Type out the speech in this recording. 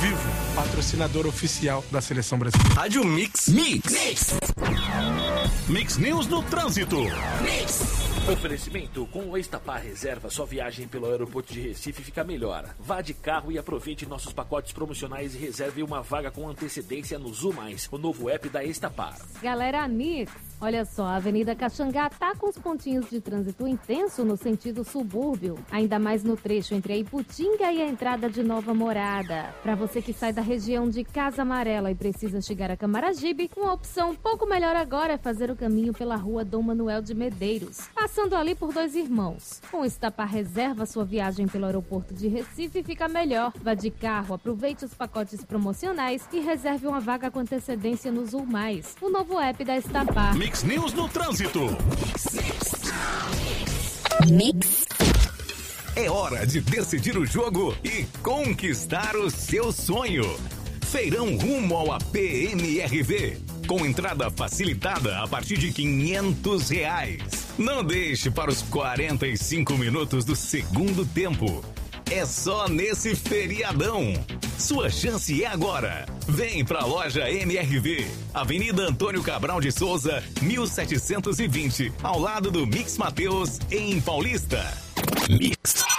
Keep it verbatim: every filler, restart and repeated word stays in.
Vivo, patrocinador oficial da Seleção Brasileira. Rádio Mix. Mix. Mix. Mix News no Trânsito. Mix. Oferecimento: com o Estapar Reserva, sua viagem pelo aeroporto de Recife fica melhor. Vá de carro e aproveite nossos pacotes promocionais e reserve uma vaga com antecedência no Zu Mais, o novo app da Estapar. Galera Mix, olha só, a Avenida Caxangá tá com os pontinhos de trânsito intenso no sentido subúrbio, ainda mais no trecho entre a Iputinga e a entrada de Nova Morada. Para você que sai da região de Casa Amarela e precisa chegar a Camaragibe, uma opção um pouco melhor agora é fazer o caminho pela rua Dom Manuel de Medeiros, passando ali por Dois Irmãos. Com o Estapar Reserva, sua viagem pelo aeroporto de Recife fica melhor. Vá de carro, aproveite os pacotes promocionais e reserve uma vaga com antecedência no Zu Mais, o novo app da Estapar. Mix News no Trânsito. Mix. É hora de decidir o jogo e conquistar o seu sonho. Feirão rumo ao A P M R V. Com entrada facilitada a partir de quinhentos reais. Não deixe para os quarenta e cinco minutos do segundo tempo. É só nesse feriadão. Sua chance é agora. Vem pra loja M R V, Avenida Antônio Cabral de Souza, mil setecentos e vinte, ao lado do Mix Mateus, em Paulista. Mix.